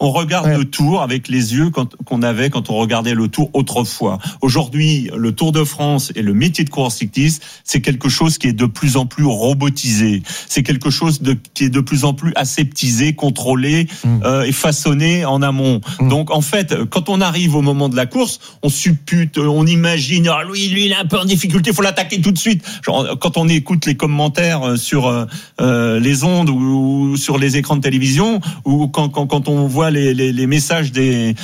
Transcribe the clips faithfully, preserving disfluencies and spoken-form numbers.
on regarde ouais. le Tour avec les yeux quand, qu'on avait quand on regardait le Tour autrefois. Aujourd'hui, le Tour de France et le métier de coureur cycliste, c'est quelque chose qui est de plus en plus robotisé. C'est quelque chose de, qui est de plus en plus aseptisé, contrôlé mmh. euh, et façonné en amont. Mmh. Donc en fait, quand on arrive au moment de la course, on suppute, on imagine, ah, lui, lui, il est un peu en difficulté, il faut l'attaquer tout de suite. Genre, quand on écoute les commentaires sur euh, les ondes ou, ou sur les écrans de télévision, ou quand, quand, quand on voit les, les, les messages des,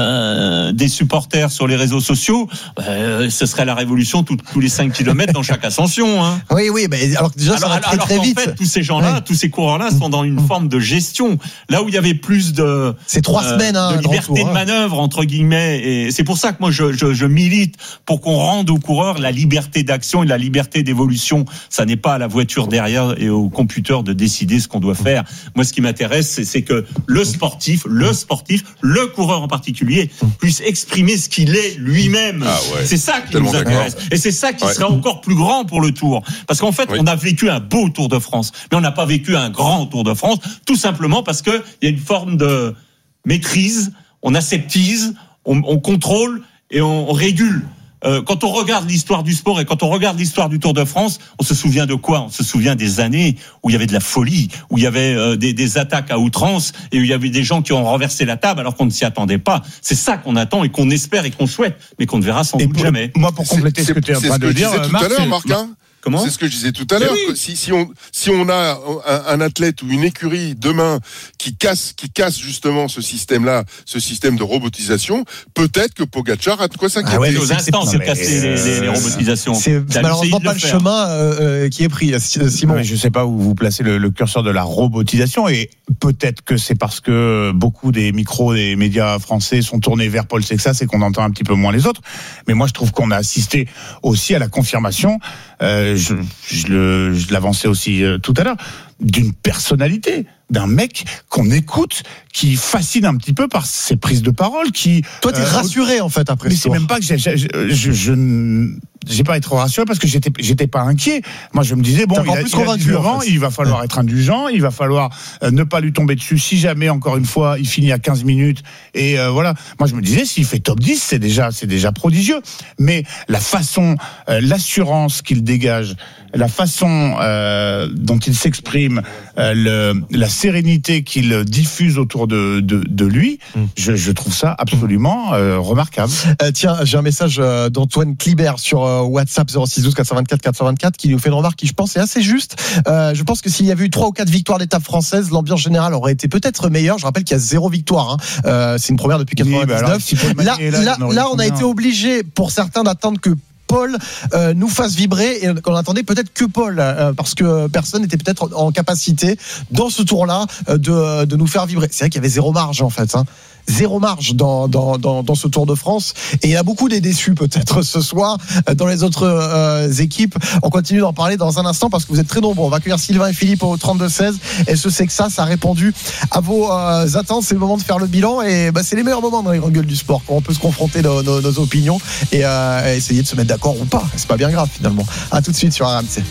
euh, des supporters sur les réseaux sociaux, euh, ce serait la révolution tout, tous les cinq kilomètres dans chaque ascension. Hein. Oui, oui, mais alors déjà, alors, ça va alors, très, alors très qu'en vite. fait, tous ces gens-là, ouais. tous ces coureurs-là sont dans une forme de gestion. Là où il y avait plus de, c'est trois euh, semaines, hein, de liberté tour, de manœuvre, entre guillemets, et c'est pour ça que moi, je, je, je milite pour qu'on rende aux coureurs la liberté d'action et la liberté d'évolution. Ça n'est pas à la voiture derrière et au computer de décider ce qu'on doit faire. Moi, ce qui m'intéresse, c'est, c'est que le sportif, le sportif, le coureur en particulier, puisse exprimer ce qu'il est lui-même. Ah ouais. C'est ça qui nous intéresse. D'accord. Et c'est ça qui ouais. sera encore plus grand pour le Tour. Parce qu'en fait, oui. on a vécu un beau Tour de France, mais on n'a pas vécu un grand Tour de France, tout simplement parce qu'il y a une forme de maîtrise, on aseptise, on, on contrôle et on, on régule. Euh, quand on regarde l'histoire du sport et quand on regarde l'histoire du Tour de France, on se souvient de quoi ? On se souvient des années où il y avait de la folie, où il y avait euh, des, des attaques à outrance et où il y avait des gens qui ont renversé la table alors qu'on ne s'y attendait pas. C'est ça qu'on attend et qu'on espère et qu'on souhaite, mais qu'on ne verra sans et doute pour, jamais. Moi, pour compléter c'est, ce que tu es en train de dire, tout Marc, à l'heure, Marc, hein Comment ? C'est ce que je disais tout à l'heure. Oui. Si, si on, si on a un, un athlète ou une écurie demain qui casse, qui casse justement ce système-là, ce système de robotisation, peut-être que Pogacar a de quoi s'inquiéter. Ah ouais, aux instants, c'est casser les, les, les robotisations. C'est, c'est malheureusement pas le faire. chemin euh, qui est pris, Simon. Mais je sais pas où vous placez le, le curseur de la robotisation et peut-être que c'est parce que beaucoup des micros des médias français sont tournés vers Paul Sexas et qu'on entend un petit peu moins les autres. Mais moi, je trouve qu'on a assisté aussi à la confirmation. Euh, je, je, le, je l'avançais aussi euh, tout à l'heure, d'une personnalité, d'un mec qu'on écoute, qui fascine un petit peu par ses prises de parole, qui... Toi, t'es euh, rassuré, en fait, après mais ce c'est tour. même pas que j'ai, j'ai, je, je, je, j'ai pas été rassuré parce que j'étais, j'étais pas inquiet. Moi, je me disais, bon, il a, il a dix-neuf ans, en fait. Il va falloir être indulgent, il va falloir euh, ne pas lui tomber dessus. Si jamais, encore une fois, il finit à quinze minutes, et euh, voilà. Moi, je me disais, s'il fait top dix, c'est déjà, c'est déjà prodigieux. Mais la façon, euh, l'assurance qu'il dégage, la façon euh, dont il s'exprime, euh, le, la sérénité qu'il diffuse autour de, de, de lui, mmh. je, je trouve ça absolument euh, remarquable. Euh, tiens, j'ai un message euh, d'Antoine Clibert sur euh, WhatsApp zéro six douze quatre cent vingt-quatre quatre cent vingt-quatre qui nous fait une remarque qui, je pense, est assez juste. Euh, je pense que s'il y avait eu trois ou quatre victoires d'étape françaises, l'ambiance générale aurait été peut-être meilleure. Je rappelle qu'il y a zéro victoire. Hein. Euh, c'est une première depuis quatre-vingt-dix-neuf. Oui, bah alors, là, là, là, là, là, on a été obligé, pour certains, d'attendre que Paul euh, nous fasse vibrer et qu'on attendait peut-être que Paul euh, parce que personne n'était peut-être en capacité dans ce tour-là euh, de, de nous faire vibrer. C'est vrai qu'il y avait zéro marge en fait, hein. Zéro marge dans, dans, dans, dans ce Tour de France et il y a beaucoup des déçus peut-être ce soir dans les autres euh, équipes. On continue d'en parler dans un instant parce que vous êtes très nombreux. On va accueillir Sylvain et Philippe au trente-deux seize et ce c'est que ça, ça a répondu à vos euh, attentes. C'est le moment de faire le bilan et bah, c'est les meilleurs moments dans les grandes gueules du sport quand on peut se confronter nos, nos, nos opinions et euh, essayer de se mettre d'accord ou pas. C'est pas bien grave finalement. À tout de suite sur R M C.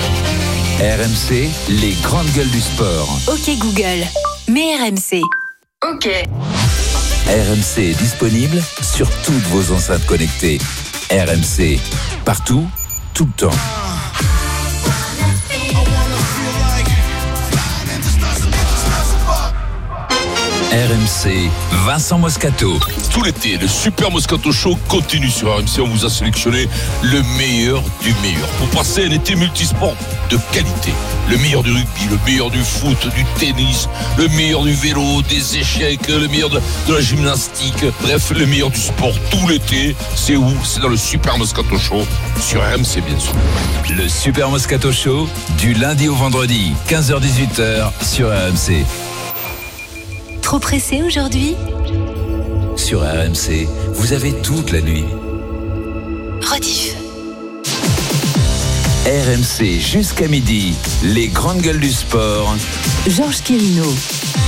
R M C, les grandes gueules du sport. Ok Google, mets R M C. Ok. R M C est disponible sur toutes vos enceintes connectées. R M C, partout, tout le temps. R M C, Vincent Moscato. Tout l'été, le Super Moscato Show continue sur R M C. On vous a sélectionné le meilleur du meilleur pour passer un été multisport de qualité. Le meilleur du rugby, le meilleur du foot, du tennis, le meilleur du vélo, des échecs, le meilleur de, de la gymnastique. Bref, le meilleur du sport tout l'été. C'est où ? C'est dans le Super Moscato Show sur R M C, bien sûr. Le Super Moscato Show, du lundi au vendredi, quinze heures dix-huit heures sur R M C. Trop pressé aujourd'hui ? Sur R M C, vous avez toute la nuit. Rediff. R M C jusqu'à midi, les grandes gueules du sport. Georges Quirino.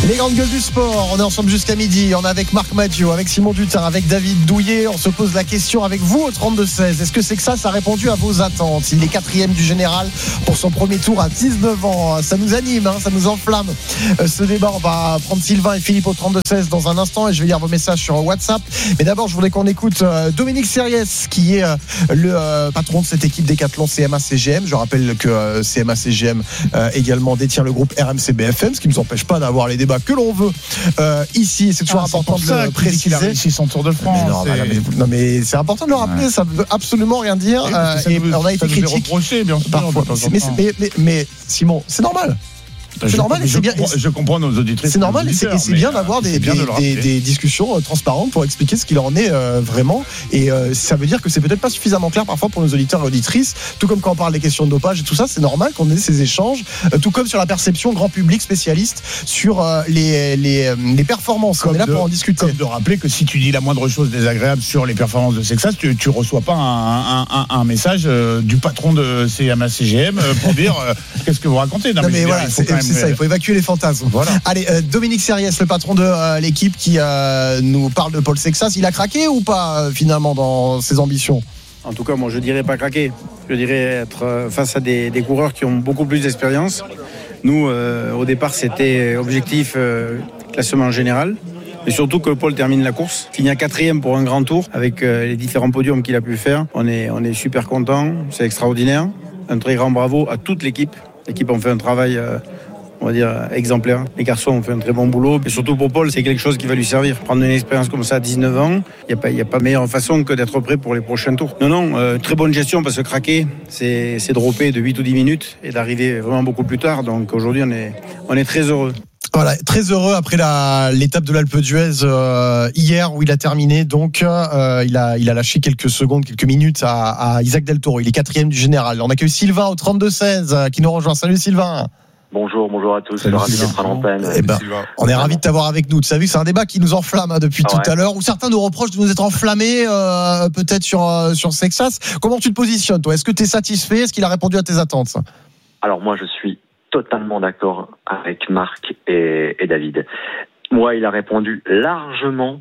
Les grandes gueules du sport, on est ensemble jusqu'à midi. On est avec Marc Maggio, avec Simon Dutin, avec David Douillet. On se pose la question avec vous au trente-deux seize. Est-ce que c'est que ça, ça a répondu à vos attentes? Il est quatrième du général pour son premier tour à dix-neuf ans. Ça nous anime, hein, ça nous enflamme. Euh, ce débat, on va prendre Sylvain et Philippe au trente-deux seize dans un instant et je vais lire vos messages sur WhatsApp. Mais d'abord, je voudrais qu'on écoute euh, Dominique Sériès, qui est euh, le euh, patron de cette équipe Décathlon C M A C G M. Je rappelle que euh, C M A C G M euh, également détient le groupe R M C B F M, ce qui ne nous empêche pas d'avoir les débats que l'on veut euh, ici. C'est toujours ah, important c'est de le préciser. Il a réussi son Tour de France. Mais non, et... voilà, mais, non, mais c'est important de le rappeler. Ouais. Ça veut absolument rien dire. Oui, euh, et nous, on a été critiqué bien sûr. Parfois. Mais, mais, mais, mais Simon, c'est normal. C'est je, normal, je, c'est bien. Comprends, je comprends nos auditrices. C'est normal, et c'est, et c'est bien d'avoir des, bien des, de des, des discussions euh, transparentes pour expliquer ce qu'il en est euh, vraiment. Et euh, ça veut dire que c'est peut-être pas suffisamment clair parfois pour nos auditeurs et auditrices. Tout comme quand on parle des questions de dopage et tout ça, c'est normal qu'on ait ces échanges. Euh, tout comme sur la perception grand public spécialiste sur euh, les, les, les performances. Comme on est là de, pour en discuter. Comme de rappeler que si tu dis la moindre chose désagréable sur les performances de Sexas, tu, tu reçois pas un, un, un, un message euh, du patron de C M A C G M euh, pour dire euh, qu'est-ce que vous racontez. Non, non mais, mais dire, voilà, c'est, c'est ça. Il faut évacuer les fantasmes. Voilà. Allez, euh, Dominique Sériès, le patron de euh, l'équipe qui euh, nous parle de Paul Sexas, il a craqué ou pas euh, finalement dans ses ambitions? En tout cas, moi je dirais pas craquer. Je dirais être euh, face à des, des coureurs qui ont beaucoup plus d'expérience. Nous, euh, au départ, c'était objectif euh, classement général. Et surtout que Paul termine la course, finit à quatrième pour un grand tour avec euh, les différents podiums qu'il a pu faire. On est, on est super content, c'est extraordinaire. Un très grand bravo à toute l'équipe. L'équipe a fait un travail euh, on va dire exemplaire. Les garçons ont fait un très bon boulot. Et surtout pour Paul, c'est quelque chose qui va lui servir. Prendre une expérience comme ça à dix-neuf ans, il n'y a, a pas meilleure façon que d'être prêt pour les prochains tours. Non, non, euh, très bonne gestion parce que craquer, c'est, c'est dropper de huit ou dix minutes et d'arriver vraiment beaucoup plus tard. Donc aujourd'hui, on est, on est très heureux. Voilà, très heureux après la, l'étape de l'Alpe d'Huez euh, hier où il a terminé. Donc, euh, il a il a lâché quelques secondes, quelques minutes à, à Isaac Del Toro. Il est quatrième du général. On accueille Sylvain au trente-deux seize euh, qui nous rejoint. Salut Sylvain. Bonjour, bonjour à tous. Salut, ravi d'être à l'antenne. Eh ben, on est ravis de t'avoir avec nous. Tu as vu, c'est un débat qui nous enflamme hein, depuis ah tout ouais. à l'heure, où certains nous reprochent de nous être enflammés, euh, peut-être sur euh, sur Sexas. Comment tu te positionnes, toi? Est-ce que tu es satisfait? Est-ce qu'il a répondu à tes attentes? Alors moi, je suis totalement d'accord avec Marc et, et David. Moi, il a répondu largement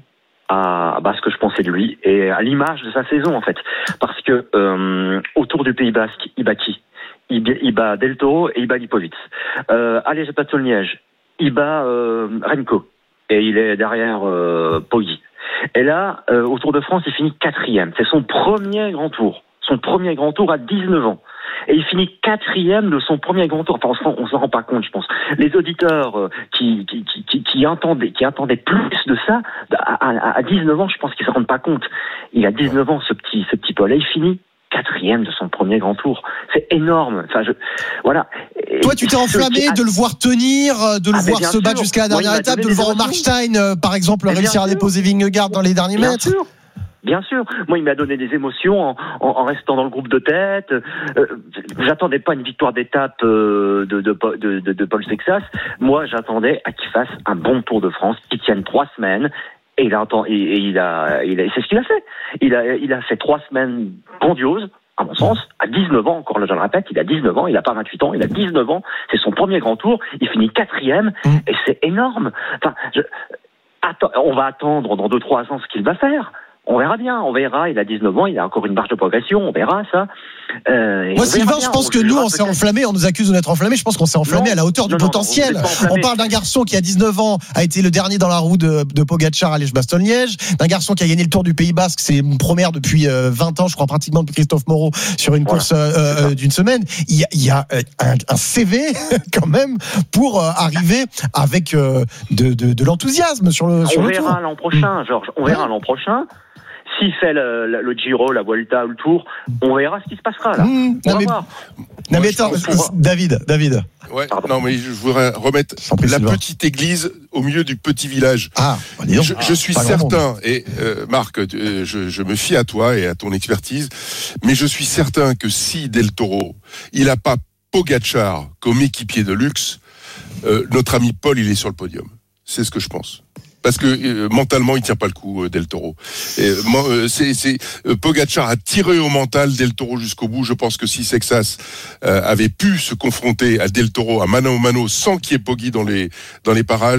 à bah, ce que je pensais de lui et à l'image de sa saison en fait, parce que euh, autour du Pays Basque, il bat qui? Il bat Del Toro et il bat Lipovic. Euh, allez, j'ai pas de Liège. Il bat euh, Remco et il est derrière euh, Poggi. Et là, euh, au Tour de France, il finit quatrième. C'est son premier grand tour. Son premier grand tour à dix-neuf ans. Et il finit quatrième de son premier grand tour. Enfin, on ne s'en rend pas compte, je pense. Les auditeurs euh, qui, qui, qui, qui, qui, entendaient, qui attendaient plus de ça, à, à, à dix-neuf ans, je pense qu'ils ne se rendent pas compte. Il a dix-neuf ans, ce petit, ce petit Paul. Et il finit quatrième de son premier grand tour. C'est énorme. Enfin, je, voilà. Et toi, tu t'es enflammé de le voir tenir, de le ah, voir se battre jusqu'à la dernière Moi, étape, de le voir au Markstein, euh, par exemple, mais réussir à déposer Vingegaard dans les derniers bien mètres. Sûr. Bien sûr. Moi, il m'a donné des émotions en, en, en restant dans le groupe de tête. Euh, j'attendais pas une victoire d'étape euh, de, de, de, de, de Paul Sexas. Moi, j'attendais à qu'il fasse un bon Tour de France, qu'il tienne trois semaines. Et il a, et, et il a, il a, c'est ce qu'il a fait. Il a, il a fait trois semaines grandioses. À mon sens, à dix-neuf ans, encore là, je le répète, il a dix-neuf ans, il n'a pas vingt-huit ans, il a dix-neuf ans, c'est son premier grand tour, il finit quatrième, mmh. et c'est énorme. Enfin, je, attends, on va attendre dans deux, trois ans ce qu'il va faire. On verra bien, on verra, il a dix-neuf ans, il a encore une marge de progression, on verra ça. Euh, Moi, Sylvain, je pense que nous, on s'est enflammé, on nous accuse de n'être enflammé, je pense qu'on s'est enflammé non, à la hauteur du non, potentiel. Non, on, on parle d'un garçon qui, à dix-neuf ans, a été le dernier dans la roue de, de Pogacar à Liège-Bastogne-Liège, d'un garçon qui a gagné le Tour du Pays Basque, c'est une première depuis euh, vingt ans, je crois, pratiquement depuis Christophe Moreau, sur une voilà, course euh, euh, d'une semaine. Il y a, il y a un, un C V, quand même, pour euh, arriver avec euh, de, de, de l'enthousiasme sur le, sur on le Tour. On verra l'an prochain, Georges, on verra ouais. l'an prochain. S'il fait le, le, le Giro, la Vuelta ou le Tour, on verra ce qui se passera là. Mmh, on non, va mais, voir. Non mais attends, pour... David, David. Ouais, non mais je voudrais remettre la Sylvain. Petite église au milieu du petit village. Ah, je, je ah, suis certain, et euh, Marc, euh, je, je me fie à toi et à ton expertise, mais je suis certain que si Del Toro, il n'a pas Pogacar comme équipier de luxe, euh, notre ami Paul, il est sur le podium. C'est ce que je pense. Parce que euh, mentalement, il tient pas le coup, euh, Del Toro. Et, euh, c'est, c'est, euh, Pogacar a tiré au mental Del Toro jusqu'au bout. Je pense que si Sexas euh, avait pu se confronter à Del Toro, à mano à mano, sans qu'il y ait Poggi dans les dans les parages,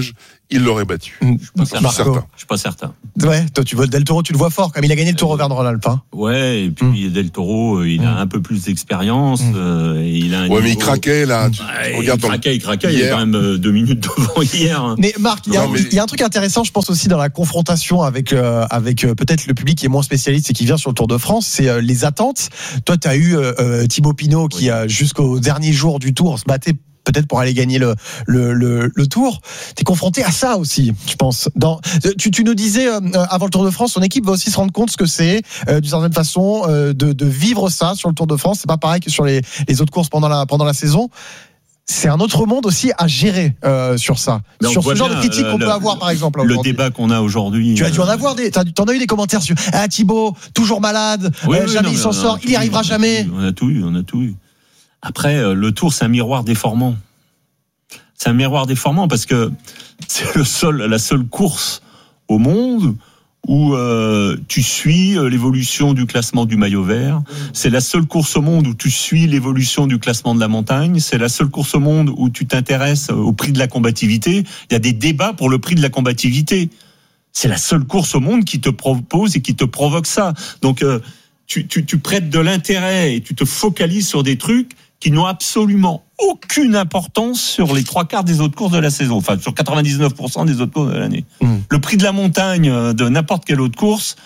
il l'aurait battu. Je suis pas certain. certain. Je suis pas certain. Ouais, toi tu vois Del Toro, tu le vois fort, comme il a gagné le Tour Auvergne Rhône-Alpes. Hein. Ouais, et puis mm. Del Toro, il a mm. un peu plus d'expérience. Mm. Euh, et il a un ouais, niveau... mais il craquait là. Tu ouais, regardes il craquait, il craquait. Il y a quand même deux minutes devant hier. Mais Marc, il y, mais... y a un truc intéressant, je pense aussi dans la confrontation avec euh, avec euh, peut-être le public qui est moins spécialiste et qui vient sur le Tour de France, c'est euh, les attentes. Toi, tu as eu euh, Thibaut Pinot qui, oui. euh, jusqu'au dernier jour du Tour, se battait peut-être pour aller gagner le le le, le Tour. T'es confronté à ça aussi, je pense. Dans tu tu nous disais euh, avant le Tour de France, son équipe va aussi se rendre compte ce que c'est euh, d'une certaine façon euh, de de vivre ça sur le Tour de France. C'est pas pareil que sur les les autres courses pendant la pendant la saison. C'est un autre monde aussi à gérer euh, sur ça. Mais sur ce genre bien, de critique qu'on le, peut avoir, par exemple. Le débat qu'on a aujourd'hui. Tu as dû en avoir des. T'en as eu des commentaires sur. Ah, Thibaut, toujours malade. Oui, euh, oui, jamais non, il s'en sort. Il n'y arrivera jamais. On a tout eu. On a tout eu. Après, le Tour, c'est un miroir déformant. C'est un miroir déformant parce que c'est le seul, la seule course au monde où euh, tu suis l'évolution du classement du maillot vert. C'est la seule course au monde où tu suis l'évolution du classement de la montagne. C'est la seule course au monde où tu t'intéresses au prix de la combativité. Il y a des débats pour le prix de la combativité. C'est la seule course au monde qui te propose et qui te provoque ça. Donc, euh, tu, tu, tu prêtes de l'intérêt et tu te focalises sur des trucs qui n'ont absolument aucune importance sur les trois quarts des autres courses de la saison, enfin sur quatre-vingt-dix-neuf pour cent des autres courses de l'année. Mmh. Le prix de la montagne de n'importe quelle autre course,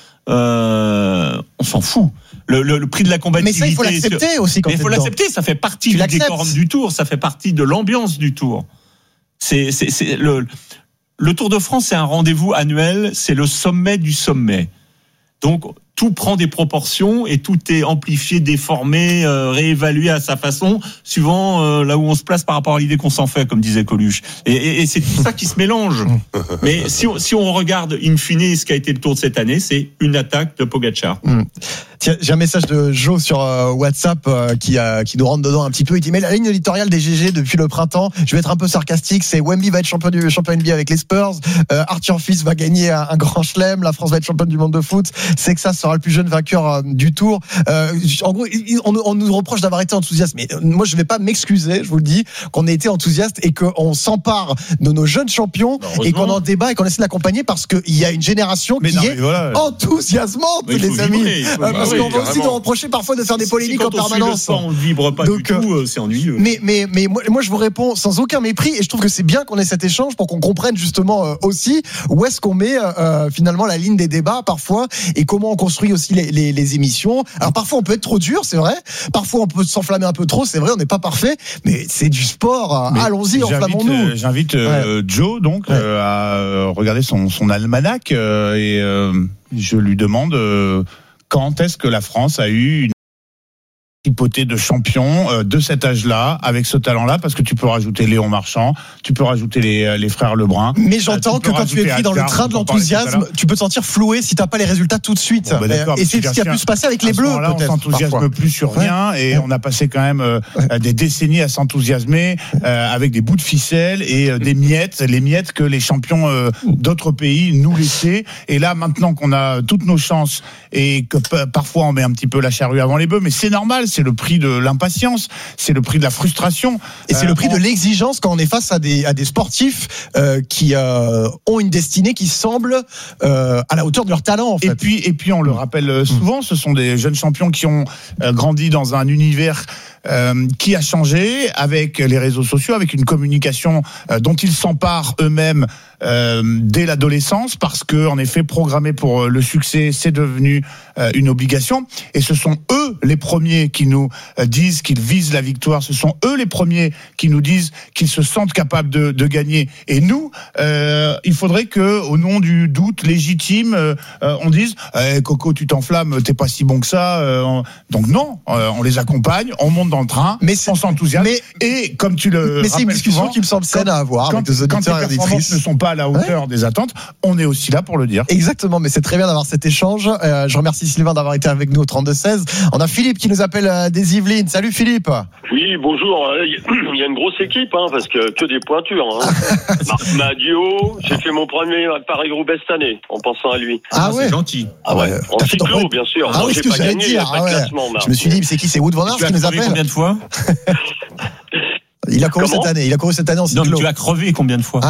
euh, on s'en fout. Le, le, le prix de la combativité. Mais ça, il faut l'accepter sur... aussi quand Mais il faut l'accepter, ça fait partie du décorum du Tour, ça fait partie de l'ambiance du Tour. C'est, c'est, c'est le, le Tour de France, c'est un rendez-vous annuel, c'est le sommet du sommet. Donc, tout prend des proportions et tout est amplifié, déformé, euh, réévalué à sa façon, suivant euh, là où on se place par rapport à l'idée qu'on s'en fait, comme disait Coluche. Et, et, et c'est tout ça qui se mélange. Mais si on, si on regarde in fine ce qui a été le Tour de cette année, c'est une attaque de Pogačar. Mmh. Tiens, j'ai un message de Joe sur euh, WhatsApp euh, qui, euh, qui nous rentre dedans un petit peu. Il dit mais la ligne éditoriale des G G depuis le printemps, je vais être un peu sarcastique, c'est Wemby va être champion du champion N B A avec les Spurs, euh, Arthur Fils va gagner un, un grand chelem, la France va être championne du monde de foot, c'est que ça sera le plus jeune vainqueur euh, du Tour. Euh, en gros, on, on nous reproche d'avoir été enthousiaste, mais moi je vais pas m'excuser, je vous le dis, qu'on ait été enthousiaste et qu'on s'empare de nos jeunes champions et qu'on en débat et qu'on essaie de l'accompagner parce qu'il y a une génération mais qui non, est voilà. enthousiasmante, mais les amis. Vibrer, euh, parce oui, qu'on va aussi nous reprocher parfois de faire des polémiques si en permanence. Quand on ne vibre pas Donc, du tout, euh, c'est ennuyeux. Mais, mais, mais moi, moi, je vous réponds sans aucun mépris et je trouve que c'est bien qu'on ait cet échange pour qu'on comprenne justement euh, aussi où est-ce qu'on met euh, finalement la ligne des débats parfois et comment on construit aussi les, les, les émissions. Alors parfois on peut être trop dur, c'est vrai. Parfois on peut s'enflammer un peu trop, c'est vrai, on n'est pas parfait. Mais c'est du sport. Mais allons-y, enflammons-nous. Euh, j'invite euh, ouais. Joe donc ouais. euh, à regarder son, son almanach euh, et euh, je lui demande. Euh, Quand est-ce que la France a eu une hypothèse de champion euh, de cet âge-là, avec ce talent-là, parce que tu peux rajouter Léon Marchand, tu peux rajouter les, les frères Lebrun. Mais j'entends que quand tu es pris dans le train de l'enthousiasme, tu peux te sentir floué si t'as pas les résultats tout de suite. Bon, bah et c'est ce qui a pu se passer avec les Bleus. Là, on s'enthousiasme parfois. plus sur rien, ouais. et ouais. on a passé quand même euh, ouais. des décennies à s'enthousiasmer euh, avec des bouts de ficelle et euh, des miettes, les miettes que les champions euh, d'autres pays nous laissaient. Et là, maintenant qu'on a toutes nos chances et que p- parfois on met un petit peu la charrue avant les bœufs, mais c'est normal. C'est le prix de l'impatience, c'est le prix de la frustration. Et c'est euh, le prix on... de l'exigence quand on est face à des, à des sportifs euh, qui euh, ont une destinée qui semble euh, à la hauteur de leur talent. En fait. Et puis, et puis on le rappelle souvent, ce sont des jeunes champions qui ont euh, grandi dans un univers Euh, qui a changé avec les réseaux sociaux, avec une communication euh, dont ils s'emparent eux-mêmes euh, dès l'adolescence, parce que en effet, programmer pour le succès, c'est devenu euh, une obligation. Et ce sont eux les premiers qui nous euh, disent qu'ils visent la victoire. Ce sont eux les premiers qui nous disent qu'ils se sentent capables de, de gagner. Et nous, euh, il faudrait que, au nom du doute légitime, euh, on dise eh, Coco, tu t'enflammes, t'es pas si bon que ça. Euh, on... Donc non, euh, on les accompagne, on monte dans le train, mais on s'enthousiasme. Mais, et comme tu le mais c'est une discussion souvent, qui me semble saine à avoir quand, avec des auditeurs quand les performances ne sont pas à la hauteur ouais. des attentes, on est aussi là pour le dire. Exactement, mais c'est très bien d'avoir cet échange. Euh, je remercie Sylvain d'avoir été avec nous au trente-deux seize. On a Philippe qui nous appelle euh, des Yvelines. Salut Philippe. Oui, bonjour. Il y a une grosse équipe, hein, parce que que des pointures. Hein. Marc Madio, j'ai fait mon premier Paris-Roubaix cette année, en pensant à lui. Ah, ah ouais. C'est gentil. Ah ouais. En cyclo, bien sûr. Ah non, oui, j'ai ce que pas j'allais gagné, dire. Ah ouais. Je me suis dit, c'est qui, c'est Wout van Aert qui nous appelle. Combien de fois? Il a couru Comment cette année. Il a couru cette année en cyclo. Non, mais tu as crevé combien de fois? Ah.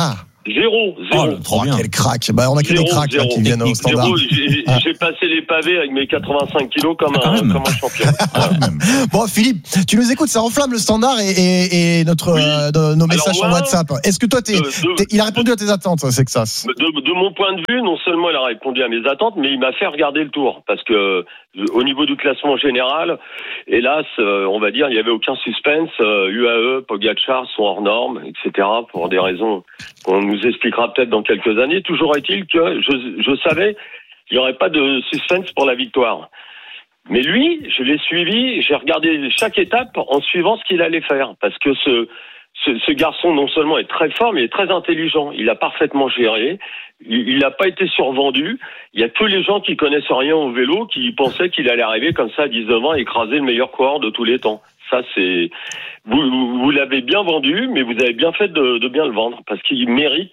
Zéro, zéro. Oh, trop bien. Quel crack. Bah, on a que des cracks là, qui viennent au standard. Zéro, j'ai, ah. j'ai passé les pavés avec mes quatre-vingt-cinq kilos comme, ah, un, comme un champion. Ah, bon, Philippe, tu nous écoutes, ça enflamme le standard et, et, et notre, oui. euh, nos messages Alors, moi, sur WhatsApp. Est-ce que toi, t'es, de, de, t'es, il a répondu à tes attentes, Sexas? de, de mon point de vue, non seulement il a répondu à mes attentes, mais il m'a fait regarder le tour. Parce que, au niveau du classement général, hélas, euh, on va dire, il n'y avait aucun suspense. Euh, U A E, Pogačar sont hors normes, et cetera, pour des raisons qu'on nous expliquera peut-être dans quelques années. Toujours est-il que je, je savais qu'il n'y aurait pas de suspense pour la victoire. Mais lui, je l'ai suivi, j'ai regardé chaque étape en suivant ce qu'il allait faire. Parce que ce, ce, ce garçon, non seulement est très fort, mais il est très intelligent. Il a parfaitement géré. Il n'a pas été survendu. Il y a que les gens qui connaissent rien au vélo qui pensaient qu'il allait arriver comme ça à dix-neuf ans et écraser le meilleur coureur de tous les temps. Ça, c'est vous, vous, vous l'avez bien vendu, mais vous avez bien fait de, de bien le vendre parce qu'il mérite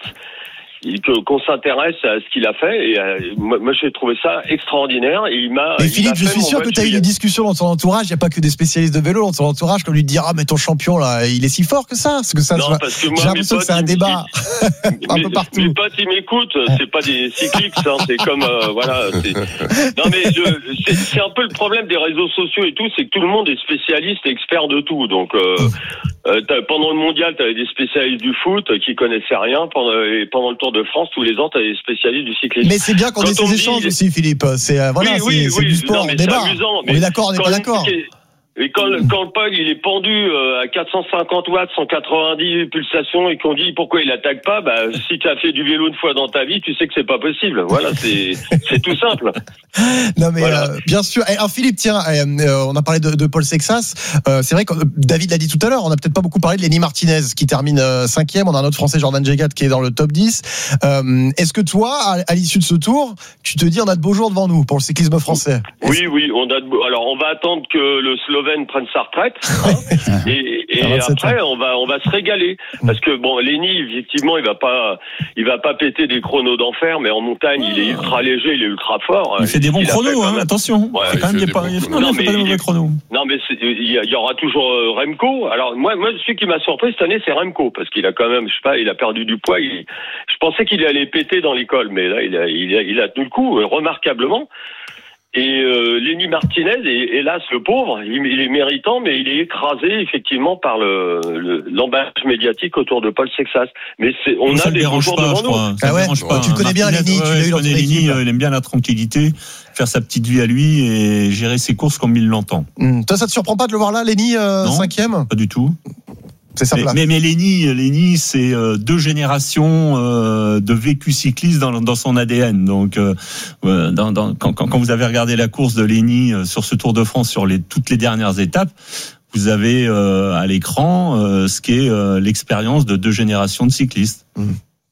que, qu'on s'intéresse à ce qu'il a fait. Et euh, moi, moi, j'ai trouvé ça extraordinaire. Et il m'a. Et Philippe, je suis sûr que tu as eu des discussions dans ton entourage. Il n'y a pas que des spécialistes de vélo dans ton entourage, comme lui dire ah mais ton champion là, il est si fort que ça. Parce que ça, non, parce que moi, j'ai l'impression que c'est un débat un mes, peu partout. Mes potes, ils m'écoutent. C'est pas des cycliques, hein, c'est comme euh, voilà. C'est... Non mais le, c'est, c'est un peu le problème des réseaux sociaux et tout, c'est que tout le monde est spécialiste et expert de tout. Donc euh, euh, pendant le mondial, tu avais des spécialistes du foot qui connaissaient rien. Pendant, et pendant le Tour de France, tous les ans, tu avais des spécialistes du cyclisme. Mais c'est bien qu'on ait ces échanges dit... aussi, Philippe. C'est euh, voilà, oui, oui, c'est, c'est oui, du sport, non, on débat. Amusant, on est d'accord, on n'est pas d'accord. Et quand, quand le Pog, il est pendu euh, à quatre cent cinquante watts, cent quatre-vingt-dix pulsations, et qu'on dit pourquoi il attaque pas, bah, si tu as fait du vélo une fois dans ta vie, tu sais que c'est pas possible. Voilà, c'est, c'est tout simple. Non, mais, voilà. euh, bien sûr. Alors, Philippe, tiens, euh, on a parlé de, de Paul Sexas. Euh, c'est vrai que David l'a dit tout à l'heure, on n'a peut-être pas beaucoup parlé de Lenny Martinez, qui termine euh, cinquième. On a un autre Français, Jordan Jegat, qui est dans le top dix. Euh, est-ce que toi, à, à l'issue de ce tour, tu te dis, on a de beaux jours devant nous pour le cyclisme français? Oui, oui, on a de beaux... Alors, on va attendre que le Slovène prenne sa retraite, hein, et, et après, on va, on va se régaler. Parce que, bon, Lenny, effectivement, il va pas, il va pas péter des chronos d'enfer, mais en montagne, il est ultra léger, il est ultra fort. Il fait des bons chronos, hein, attention. Ouais, c'est quand même, il pas, il non, mais pas des mauvais chronos. Non, mais il y, y aura toujours euh, Remco. Alors, moi, moi, celui qui m'a surpris cette année, c'est Remco, parce qu'il a quand même, je sais pas, il a perdu du poids. Il, je pensais qu'il allait péter dans l'école, mais là, il a, il a, il a tenu le coup, euh, remarquablement. Et euh, Lenny Martinez, et, hélas le pauvre, il, il est méritant, mais il est écrasé effectivement par le, le l'emballage médiatique autour de Paul Sexas. Mais c'est, on ça a des jours devant nous. Ça ah ouais, pas, tu connais bien Lenny, ouais, tu l'as eu dans ton équipe. Lenny, il aime bien la tranquillité, faire sa petite vie à lui et gérer ses courses comme il l'entend. Mmh. Toi, ça te surprend pas de le voir là, Lenny, euh, non, cinquième? Pas du tout. C'est ça, mais, mais, mais Lenny, Lenny, c'est euh, deux générations euh, de vécu cycliste dans, dans son A D N. Donc, euh, dans, dans, quand, quand vous avez regardé la course de Lenny euh, sur ce Tour de France, sur les, toutes les dernières étapes, vous avez euh, à l'écran euh, ce qu'est euh, l'expérience de deux générations de cyclistes. Mmh.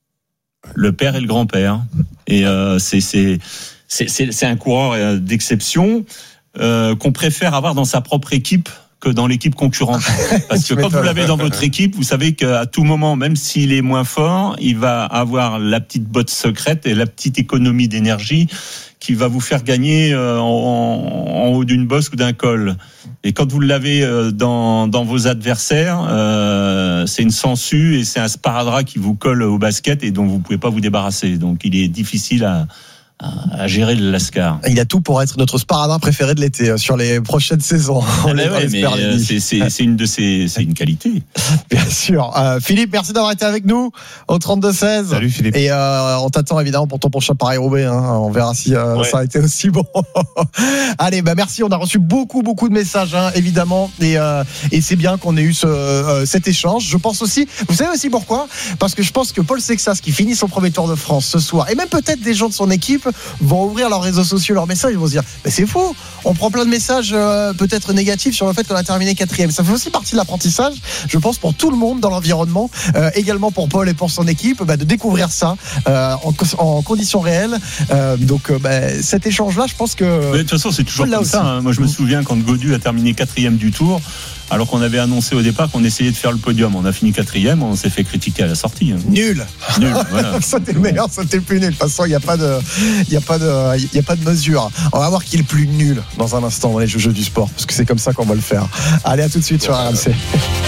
Le père et le grand-père. Et euh, c'est, c'est, c'est, c'est, c'est un coureur d'exception euh, qu'on préfère avoir dans sa propre équipe que dans l'équipe concurrente. Parce que quand vous l'avez dans votre équipe, vous savez qu'à tout moment, même s'il est moins fort, il va avoir la petite botte secrète et la petite économie d'énergie qui va vous faire gagner en, en haut d'une bosse ou d'un col. Et quand vous l'avez dans, dans vos adversaires, euh, c'est une sangsue et c'est un sparadrap qui vous colle au basket et dont vous ne pouvez pas vous débarrasser. Donc il est difficile à à gérer le Lascar. Il a tout pour être notre sparadrap préféré de l'été sur les prochaines saisons. On ah ouais, mais euh, c'est, c'est, c'est une de ses, c'est une qualité. Bien sûr. Euh, Philippe, merci d'avoir été avec nous au trente-deux seize. Salut Philippe. Et euh, on t'attend évidemment pour ton prochain Paris-Roubaix. Hein. On verra si euh, ouais. ça a été aussi bon. Allez, bah merci. On a reçu beaucoup, beaucoup de messages, hein, évidemment, et, euh, et c'est bien qu'on ait eu ce, euh, cet échange. Je pense aussi. Vous savez aussi pourquoi ? Parce que je pense que Paul Sexas, qui finit son premier Tour de France ce soir, et même peut-être des gens de son équipe, vont ouvrir leurs réseaux sociaux, leurs messages, ils vont se dire mais c'est fou, on prend plein de messages euh, peut-être négatifs sur le fait qu'on a terminé quatrième. Ça fait aussi partie de l'apprentissage, je pense, pour tout le monde dans l'environnement, euh, également pour Paul et pour son équipe, bah, de découvrir ça euh, en, en conditions réelles. Euh, donc euh, bah, cet échange-là, je pense que mais de toute façon c'est toujours comme ça. Hein. Moi je me souviens quand Gaudu a terminé quatrième du Tour, alors qu'on avait annoncé au départ qu'on essayait de faire le podium. On a fini quatrième, on s'est fait critiquer à la sortie. Nul. Nul, voilà. C'était le meilleur, c'était le plus nul. De toute façon, il n'y a pas de, il y a pas de, il y a pas de mesure. On va voir qui est le plus nul dans un instant dans les jeux du sport, parce que c'est comme ça qu'on va le faire. Allez, à tout de suite sur R M C.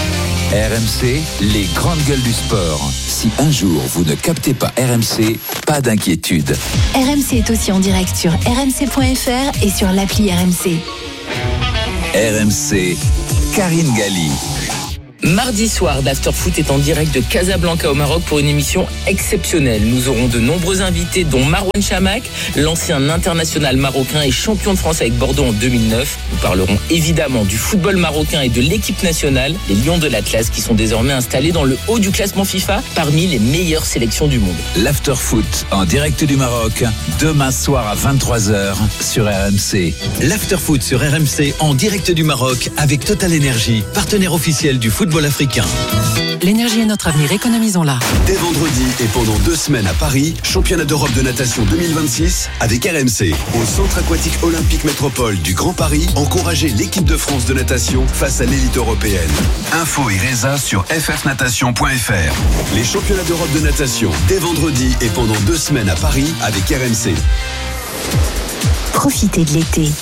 R M C, les grandes gueules du sport. Si un jour vous ne captez pas R M C, pas d'inquiétude. R M C est aussi en direct sur r m c point f r et sur l'appli R M C. R M C, Karine Galli. Mardi soir, l'Afterfoot est en direct de Casablanca au Maroc pour une émission exceptionnelle. Nous aurons de nombreux invités, dont Marouane Chamakh, l'ancien international marocain et champion de France avec Bordeaux en deux mille neuf. Nous parlerons évidemment du football marocain et de l'équipe nationale, les Lions de l'Atlas, qui sont désormais installés dans le haut du classement FIFA parmi les meilleures sélections du monde. L'Afterfoot en direct du Maroc, demain soir à vingt-trois heures sur R M C. L'Afterfoot sur R M C en direct du Maroc avec Total Energy, partenaire officiel du football africain. L'énergie est notre avenir, économisons-la. Dès vendredi et pendant deux semaines à Paris, championnat d'Europe de natation deux mille vingt-six avec R M C. Au centre aquatique olympique métropole du Grand Paris, encouragez l'équipe de France de natation face à l'élite européenne. Info et résa sur f f natation point f r. Les championnats d'Europe de natation dès vendredi et pendant deux semaines à Paris avec R M C. Profitez de l'été.